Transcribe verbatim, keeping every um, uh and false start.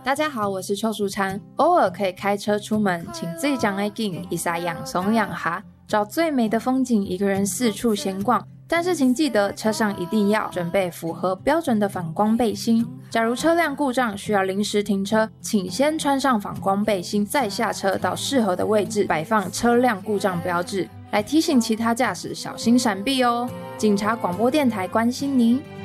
大家好，我是邱淑婵。偶尔可以开车出门，请自己讲爱紧，一撒养松养哈，找最美的风景，一个人四处闲逛。但是请记得，车上一定要准备符合标准的反光背心。假如车辆故障需要临时停车，请先穿上反光背心，再下车到适合的位置摆放车辆故障标志，来提醒其他驾驶小心闪避哦。警察广播电台关心您。